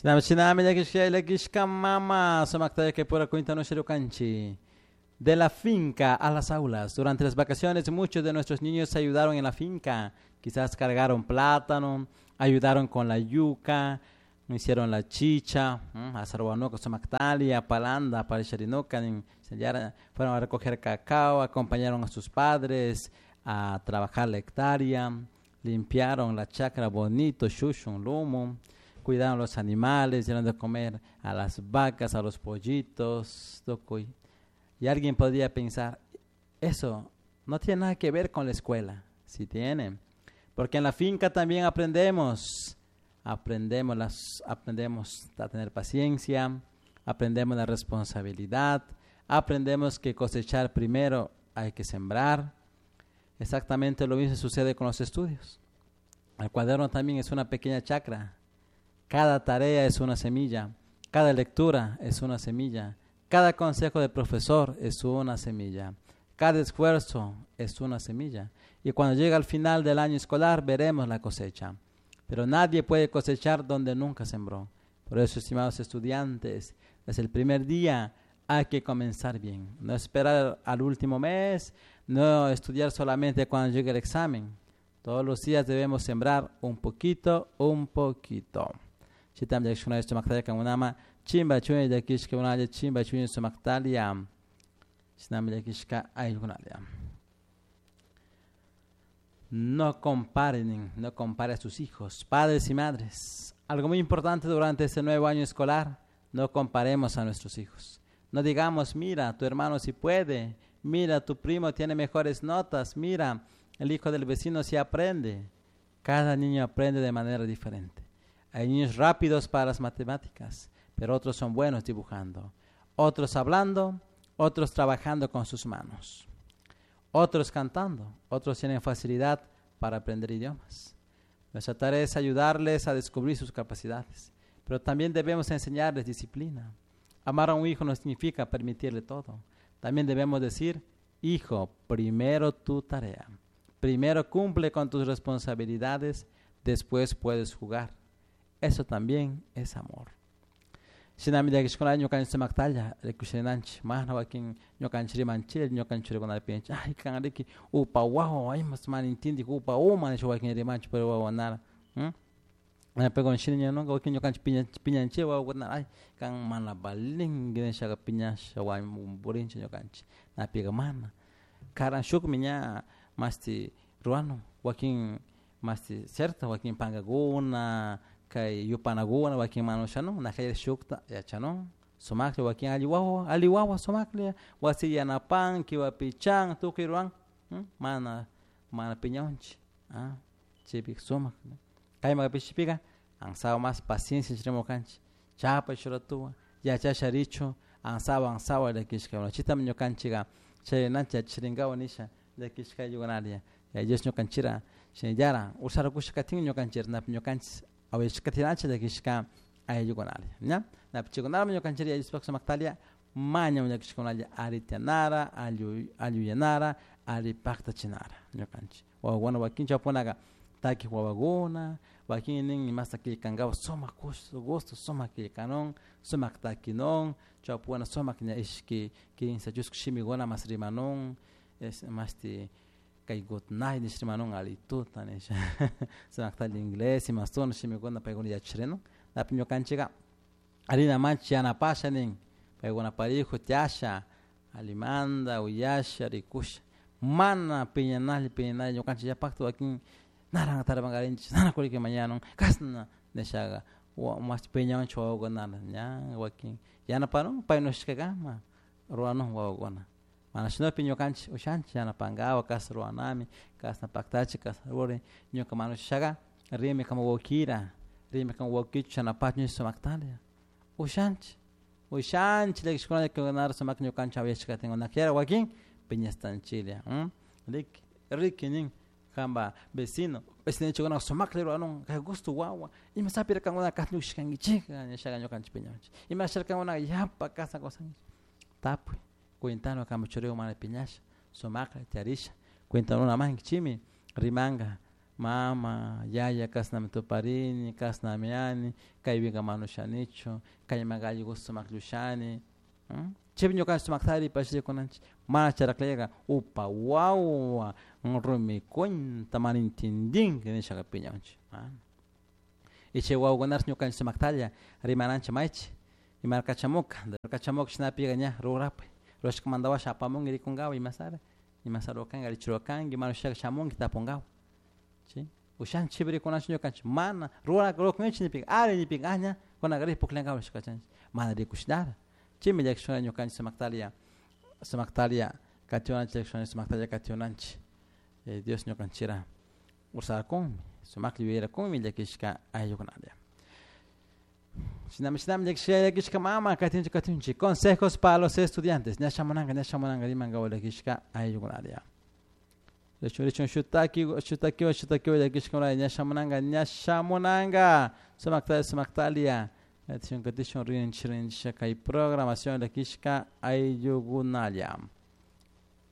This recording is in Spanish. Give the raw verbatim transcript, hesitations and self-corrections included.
Sinama sinama yakishya lakishka mama somaktaya que pura cuenta no canchi. De la finca a las aulas. Durante las vacaciones muchos de nuestros niños ayudaron en la finca. Quizás cargaron plátano, ayudaron con la yuca, hicieron la chicha, asarhuanoco, somaktalia, palanda, paricharinoca, fueron a recoger cacao, acompañaron a sus padres a trabajar la hectárea, limpiaron la chacra bonito, shushun, lumo, cuidaron los animales, dieron de comer a las vacas, a los pollitos, docoy. Y alguien podría pensar, eso no tiene nada que ver con la escuela. Sí tiene, porque en la finca también aprendemos, aprendemos, las, aprendemos a tener paciencia, aprendemos la responsabilidad, aprendemos que cosechar primero hay que sembrar. Exactamente lo mismo sucede con los estudios. El cuaderno también es una pequeña chacra. Cada tarea es una semilla, cada lectura es una semilla. Cada consejo del profesor es una semilla. Cada esfuerzo es una semilla. Y cuando llega al final del año escolar, veremos la cosecha. Pero nadie puede cosechar donde nunca sembró. Por eso, estimados estudiantes, desde el primer día hay que comenzar bien. No esperar al último mes, no estudiar solamente cuando llegue el examen. Todos los días debemos sembrar un poquito, un poquito. Chitam yakshuna esto maktalia kamunama. Chimba chuye yakishka unalia chimba chuye somaktalia. Sinam yakishka ayunalia. No comparen, no compare a sus hijos, padres y madres. Algo muy importante durante este nuevo año escolar, no comparemos a nuestros hijos. No digamos, mira, tu hermano sí puede, mira, tu primo tiene mejores notas, mira, el hijo del vecino sí aprende. Cada niño aprende de manera diferente. Hay niños rápidos para las matemáticas, pero otros son buenos dibujando, otros hablando, otros trabajando con sus manos, otros cantando, otros tienen facilidad para aprender idiomas. Nuestra tarea es ayudarles a descubrir sus capacidades, pero también debemos enseñarles disciplina. Amar a un hijo no significa permitirle todo. También debemos decir, hijo, primero tu tarea, primero cumple con tus responsabilidades, después puedes jugar. Eso también es amor. Sinami de escola nyokan semaktalya rekushenanch mahna wakin nyokan chiri manchil nyokan chiri konar pinch ay kan adiki upa wow ay mas man intindi upa o man sho wakin remanch pero wa nara hm na pegon shinya no wakin nyokan pinya pinya che wa konar ay kan mana baling gene shaga pinya shawa burin nyokan na pega mana karan shuk minya masti ruano wakin masti certa wakin pangaguna kay yupanaguna wakin mano shano na kay shukta ya chano somakle wakin aliwawa aliwawa somakle wasi yanapan kiwa pichang tukiruan hmm? mana mana piñonchi ah chipik somak kay mga pichipika ang sawa mas paciencia chiremo kanchi chapa shuratua ya cha sharicho ang sawa ang sawa de kishka chita minyo kanchiga cherenancha chiringa onisha de kishka yugonalia ya jesnyo kanchira shenjara usara kushka tinyo kanchir na pinyo kanchi awes katinacha de kishka ay yugonali nya na pichigonara manyo kanchiri ay spoksa maktalia manya manyo kishkonali ari tianara alyu alyu yanara ari pakta chinara nyo kanchi wa wana wakincha ponaga taki wa wagona wakinin masa ki kangao soma kusto gosto soma ki kanon soma takinon chapuana soma knya iski ki insajus kshimigona masrimanon es masti kay gotnay ni shrimanon alitu tanesh sanaktal inglés y maston shimigona pegoni ya chireno la pinyo kanchiga alina manchi ana pashanin pegona parijo tiasha alimanda uyasha rikusha mana piñanal piñanal yo kanchi ya pacto aquí nara tarabangarinchi nara kolike mañana kasna neshaga wa mas piñan cho gona nya wakin yana pano paino shkagama ruano wa gona mana shino pinyo kanchi ushanchi yana pangawa kasro anami kasna paktachi kasrore nyo kamano shaga rime kama wokira rime kama wokicha na patnyo somaktalia ushanchi ushanchi le shkona ke ganar somak nyo kancha weshka tengo nakiera wakin piñastan chile hm lik rikinin kamba vecino vecino chigona somak le anon ka gusto wawa ima sapira kangona katnu shkangi chika nya shaga nyo kanchi piñanchi ima sharka ona yapa kasa kosan tapu cuentano kama choreo mana piñasha somakle tiarisha cuentano una más chimi rimanga mama, yaya, kasnami tuparini, kasnami ani, kaybiga manushanicho, kaymagalli gustumak llushani. Chipi ñukanchik sumaktari pashikunanchik, mana charaklayaka upa wawa, rumi kunta mana intindinki nishaka piñanchik. Y chay wawkunash ñukanchik sumaktalla rimananchik maychik, imarkachamuka, markachamuka chinapiga ña rurapay, rurashkamantawash apamunki rikungawan imasara, imasara rukanki, arichir rukanki, manushaka shamunki tapungawan. ¿Sí? Ushan chibri kunanchik ñukanchik mana rurak rukunchik nipiga, ari nipiga aña, kunaqa ripuklinkawan shkachanchik, mana rikushnara. Chimi llakshuna ñukanchik sumaktalia, sumaktalia kationanchik llakshuna sumaktalia kationanchik. Eh, Dios ñukanchira ursarkunmi, sumakli vivirakunmi llakishka ayllukunalia. Shinami shinami llakishka llakishka mama kationchik kationchik. Consejos para los estudiantes. Ña shamunanga, ña shamunanga rimangawa llakishka ayllukunalia. Lechon lechon shutaki shutaki shutaki llakishka ña shamunanga, ña shamunanga sumaktalia sumaktalia. Atención que te sonríen, chiren, shaka y programación de Kishka Ayugunalia.